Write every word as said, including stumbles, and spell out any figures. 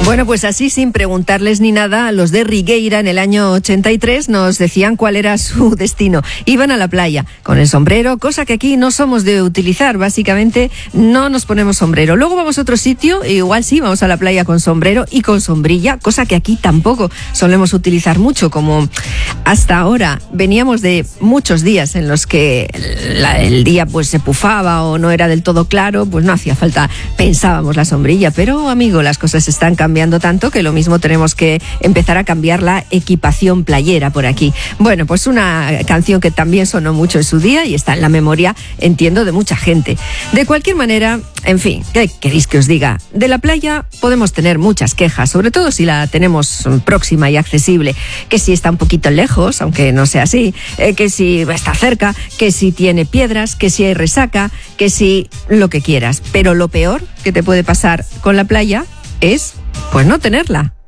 Bueno, pues así, sin preguntarles ni nada, los de Rigueira en el año ochenta y tres nos decían cuál era su destino. Iban a la playa con el sombrero, cosa que aquí no somos de utilizar. Básicamente no nos ponemos sombrero. Luego vamos a otro sitio, igual sí, vamos a la playa con sombrero y con sombrilla, cosa que aquí tampoco solemos utilizar mucho, como hasta ahora veníamos de muchos días en los que la, el día pues se pufaba o no era del todo claro, pues no hacía falta, pensábamos la sombrilla. Pero, amigo, las cosas están cambiando cambiando tanto que lo mismo tenemos que empezar a cambiar la equipación playera por aquí. Bueno, pues una canción que también sonó mucho en su día y está en la memoria, entiendo, de mucha gente. De cualquier manera, en fin, ¿qué queréis que os diga? De la playa podemos tener muchas quejas, sobre todo si la tenemos próxima y accesible, que si está un poquito lejos, aunque no sea así, eh, que si está cerca, que si tiene piedras, que si hay resaca, que si lo que quieras. Pero lo peor que te puede pasar con la playa es pues no tenerla.